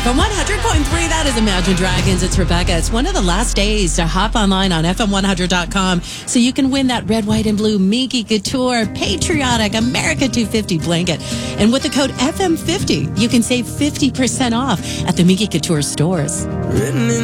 From 100.3, that is Imagine Dragons. It's Rebecca. It's one of the last days to hop online on FM100.com so you can win that red, white, and blue Minky Couture Patriotic America 250 blanket. And with the code FM50, you can save 50% off at the Minky Couture stores. Written in